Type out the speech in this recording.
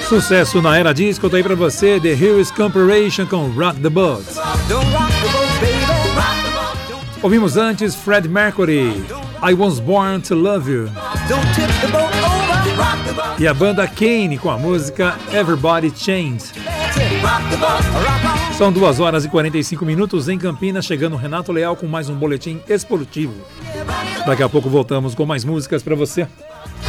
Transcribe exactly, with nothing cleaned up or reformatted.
Sucesso na era disco, tá aí pra você, The Hills Corporation com Rock the Boat. Ouvimos antes Freddie Mercury, I Was Born to Love You. E a banda Kane com a música Everybody Changed. São duas horas e quarenta e cinco minutos em Campinas, chegando Renato Leal com mais um boletim esportivo. Daqui a pouco voltamos com mais músicas pra você.